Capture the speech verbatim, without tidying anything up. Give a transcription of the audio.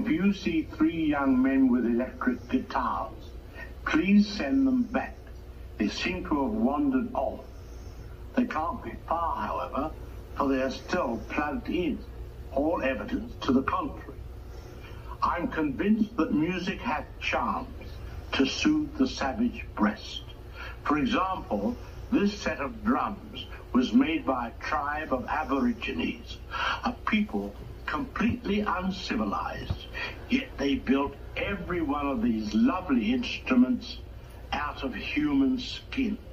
If you see three young men with electric guitars, please send them back. They seem to have wandered off. They can't be far, however, for they are still plugged in, all evidence to the contrary. I'm convinced that music hath charms to soothe the savage breast. For example, this set of drums was made by a tribe of Aborigines, a people completely uncivilized, yet they built every one of these lovely instruments out of human skin.